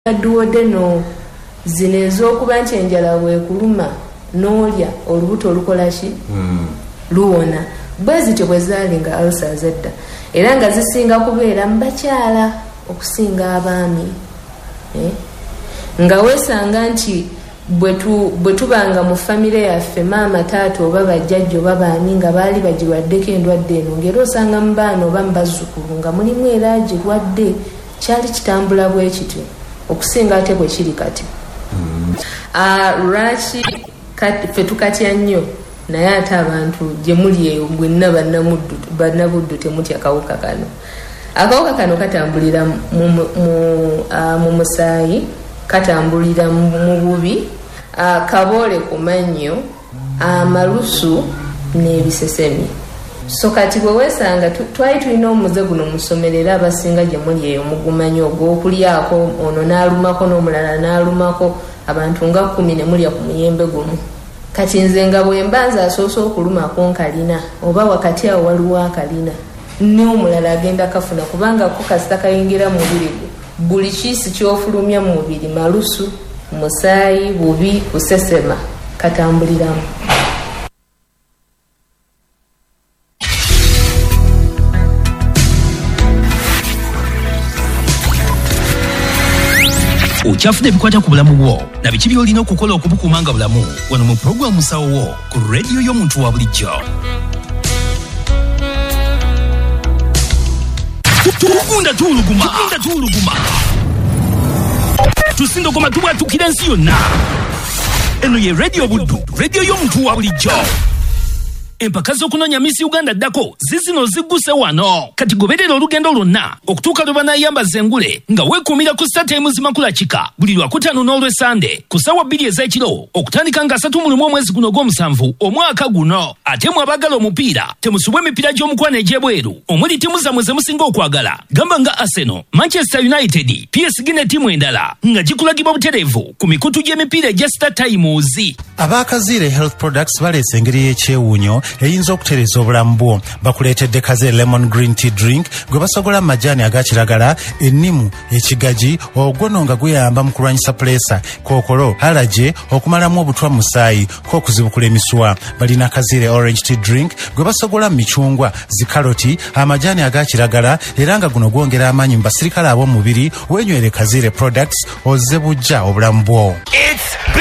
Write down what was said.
duodeno zino ez'okuba nti enjala bwekuluma n'olya olubuto olukola ki luwona bwe zityo bwe zaali nga ulcers edda era nga zisinga kubeera mu bakyala okusinga abaami nga weesanga nti bwe tubanga mu famire yaffe maama taata oba bajjajja oba baani nga baali bagirwaddeko endwadde eno ng'era osanga mu baana oba mu bazzukulu nga mulimu era girwadde kyali kitambula bwe kityo okusinga ate bwe kiri kati lwaki ffe tukatya nnyo naye ate abantu gye muli eyo mwenna bannabuddu temutya akawuka kano. Akawuka kano katambulira mu musaayi, katambulira mu bubi, kaboole ku mannyo, amalusu n'ebisesemi. So kati bwe weesanga twali tulina omuze guno musomerera abasinga gye muli eyo mugumanyi ogw'okulyako ono n'alumako n'omulala n'alumako abantu nga 10 ne mulya ku muyembe gumu. Kati nze nga bwe mbanza asoose okulumako nkalina oba wakati awo waliwo akalina n'omulala agenda kafuna kubanga ko kasita kayingira mu mubiri buli kiisi ky'ofulumya mu mubiri malusu, musaayi, bubi, kusesema katambuliramu. Okyafuna ebikwata ku bulamu bwo na biki by'olina okukola okubukuuma nga bulamu wano mu pulogulaamu Musawo wo ku rediyo y'omuntu wa bulijjo. Tukunda tuuluguma tusindogoma tubwatukira ensi yonna. Eno ye rediyo Buddu, rediyo y'omuntu wa bulijjo. Empaka z'okunoonya Miss Uganda ddako zizino zigguse wano. Kati goberera olugendo lwonna okutuuka lwe banaayambaza engule nga weekuumira ku StarTimes Makulachika buli Lwakutaano n'Olwesande ku ssaawa 2 ez'ekiro okutandika nga 31 omwezi guno gw'omusanvu omwaka guno. Ate mwe abaagala omupiira temusubwa emipiira gy'omukwano egy'ebweru omuli ttiimu zammwe ze musinga okwagala gamba nga Arsenal, Manchester United, PSG ne ttiimu endala nga gikulagibwa butereevu ku mikutu gy'emipiira egya StarTimes. Abakazire Health Products baleese engeri y'ekyewuunyo eyinza okutereza obulamu bwo. Bakuleetedde Kazire Lemon Green Tea Drink gwe basogola amajaani aga kiragala, ennimu, ekigaji, ogwono nga guyamba mu kulwanyisa pulesa, kookolo, alaje, okumalamu obutwa mu musaayi, k'okuzibukula emiswa. Balina Kazire Orange Tea Drink gwe basogola mu micungwa, zikaloti, amajaani aga kiragala era nga guno gwongera amaanyi mu basirikale ab'omubiri. Wenywere Kazire Products ozze bujja obulamu bwo.